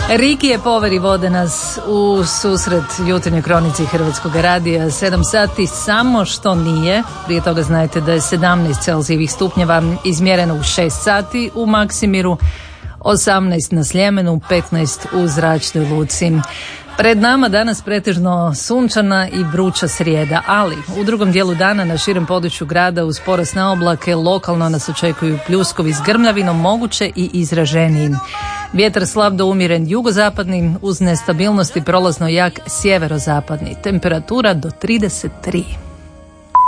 Rikije poveri vode nas u susret jutarnjoj kronici Hrvatskog radija. 7 sati samo što nije. Prije toga znajte da je 17 Celzijevih stupnjeva izmjereno u 6 sati u Maksimiru, 18 na Sljemenu, 15 u Zračnoj luci. Pred nama danas pretežno sunčana i vruća srijeda, ali u drugom dijelu dana na širem području grada uz porast na oblake lokalno nas očekuju pljuskovi s grmljavinom, moguće i izraženiji. Vjetar slab do umjeren jugozapadni uz nestabilnosti prolazno jak sjeverozapadni. Temperatura do 33.